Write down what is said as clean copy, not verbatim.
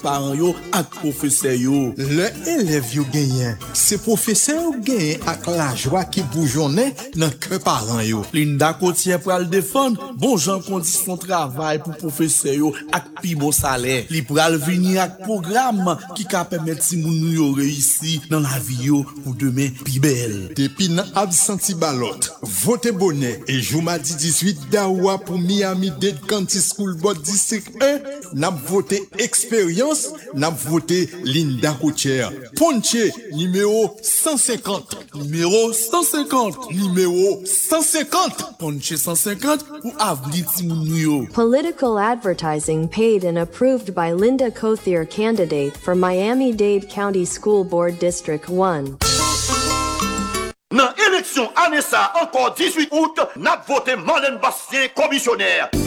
parents yo ak professeur yo. Le élève yo gagné, c'est professeur yo gagné ak la joie qui bougeonne dans que parents yo. Linda Cotier pral défendre bon jan condition travail pour professeur yo ak pi bon salaire. Li pral venir ak programme qui ka permettre si moun nou yo réussir dans la vie yo pour demain pi belle. Depuis nan absenti balot, vote bonnet et joumadi 18 dawa pour Miami Dade County School Board District 1, n'a voté expérience, n'a voté Linda Coutier. Ponche numéro 150. Numéro 150. Numéro 150. Ponche 150 pour avenir ti moun nou yo. Political advertising paid and approved by Linda Cothier, candidate for Miami-Dade County School Board District 1. Dans l'élection année ça, encore 18 août, n'a voté Marlène Bastien commissionnaire.